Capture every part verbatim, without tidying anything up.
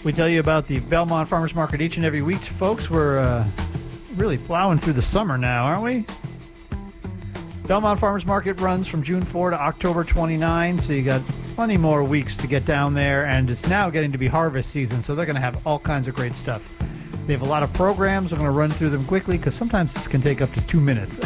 We tell you about the Belmont Farmers Market each and every week, folks. We're uh, really plowing through the summer now, aren't we? Belmont Farmers Market runs from June fourth to October twenty-ninth, so you got plenty more weeks to get down there, and it's now getting to be harvest season, so they're going to have all kinds of great stuff. They have a lot of programs. I'm going to run through them quickly because sometimes this can take up to two minutes.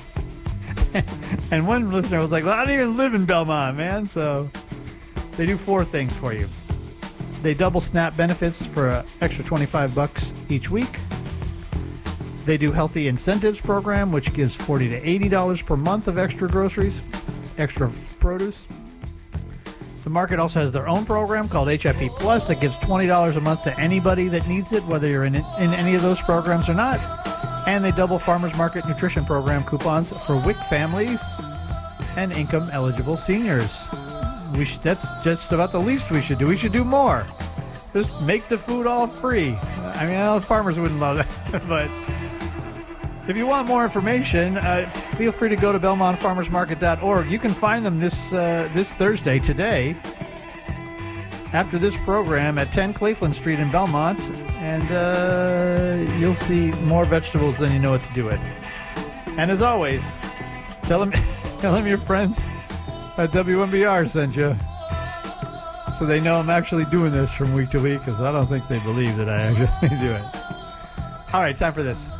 And one listener was like, well, I don't even live in Belmont, man. So they do four things for you. They double SNAP benefits for an extra twenty-five bucks each week. They do Healthy Incentives program, which gives forty to eighty dollars per month of extra groceries, extra produce. The market also has their own program called H I P Plus that gives twenty dollars a month to anybody that needs it, whether you're in in any of those programs or not. And they double Farmers Market Nutrition Program coupons for W I C families and income-eligible seniors. We should, that's just about the least we should do. We should do more. Just make the food all free. I mean, I know the farmers wouldn't love that, but if you want more information, uh, feel free to go to belmont farmers market dot org. You can find them this uh, this Thursday, today, after this program at ten Cleveland Street in Belmont, and uh, you'll see more vegetables than you know what to do with. And as always, tell them, tell them your friends at W M B R sent you, so they know I'm actually doing this from week to week, because I don't think they believe that I actually do it. All right, time for this.